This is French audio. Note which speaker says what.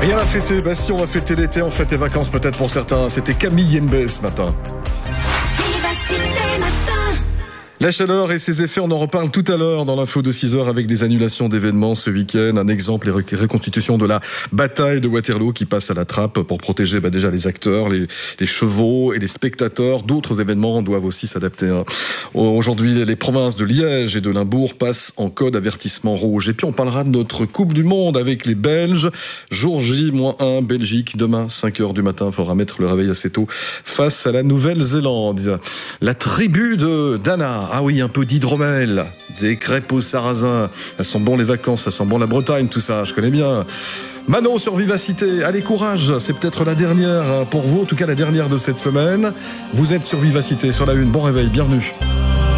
Speaker 1: Rien à fêter, bah si on va fêter l'été, on fête les vacances peut-être pour certains. C'était Camille Mbé ce matin. La chaleur et ses effets, on en reparle tout à l'heure dans l'info de 6h avec des annulations d'événements ce week-end. Un exemple, les reconstitutions de la bataille de Waterloo qui passe à la trappe pour protéger déjà les acteurs, les chevaux et les spectateurs. D'autres événements doivent aussi s'adapter. Aujourd'hui, les provinces de Liège et de Limbourg passent en code avertissement rouge. Et puis on parlera de notre Coupe du Monde avec les Belges. Jour J-1, Belgique. Demain, 5h du matin, il faudra mettre le réveil assez tôt face à la Nouvelle-Zélande. La tribu de Dana. Ah oui, un peu d'hydromel, des crêpes au sarrasin. Ça sent bon les vacances, ça sent bon la Bretagne, tout ça, je connais bien. Manon sur Vivacité, allez courage, c'est peut-être la dernière pour vous, en tout cas la dernière de cette semaine. Vous êtes sur Vivacité, sur la une, bon réveil, bienvenue.